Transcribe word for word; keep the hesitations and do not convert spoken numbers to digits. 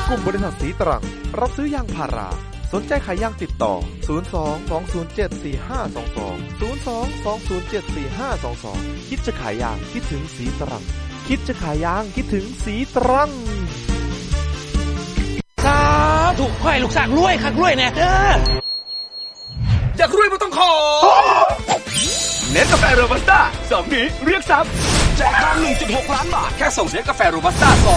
กลุ่มบริษัทสีตรังรับซื้อยางพาราสนใจขายยางติดต่อศูนย์ สอง สอง ศูนย์ เจ็ด สี่ ห้า สอง สอง ศูนย์ สอง สอง ศูนย์ เจ็ด สี่ ห้า สอง สองคิดจะขายยางคิดถึงสีตรังคิดจะขายยางคิดถึงสีตรังสาธุขอให้ลูกสร้างรวยคักรวยแน่เด้ออยากรวยไม่ต้องขอเนสกาแฟโรบัสต้าสองนี้เรียกทรัพย์แจกทอง หนึ่งจุดหก ล้านบาทแค่ส่งเสียกาแฟโรบัสต้า